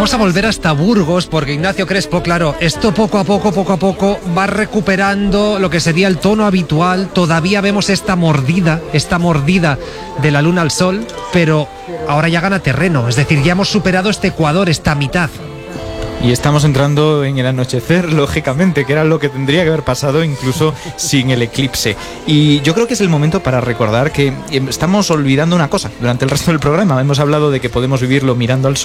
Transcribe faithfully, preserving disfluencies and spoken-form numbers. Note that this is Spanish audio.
vamos a volver hasta Burgos, porque Ignacio Crespo, claro, esto poco a poco, poco a poco va recuperando lo que sería el tono habitual. Todavía vemos esta mordida, esta mordida de la luna al sol, pero ahora ya gana terreno, es decir, ya hemos superado este ecuador, esta mitad. Y estamos entrando en el anochecer, lógicamente, que era lo que tendría que haber pasado incluso sin el eclipse. Y yo creo que es el momento para recordar que estamos olvidando una cosa durante el resto del programa. Hemos hablado de que podemos vivirlo mirando al sol.